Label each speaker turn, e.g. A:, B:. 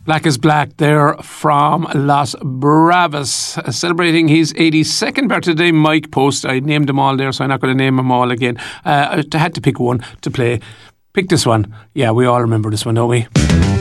A: Black is Black there from Los Bravos, celebrating his 82nd birthday. Mike Post. I named them all there, so I'm not going to name them all again. I had to pick one to play. Pick this one. Yeah, we all remember this one, don't we?